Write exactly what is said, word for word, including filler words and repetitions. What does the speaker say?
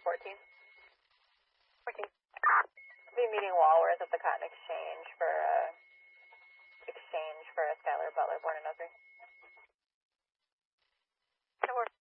fourteen. fourteen. Be meeting Walworth at the Cotton Exchange for uh, exchange for a Skylar Butler born in oh three. That works.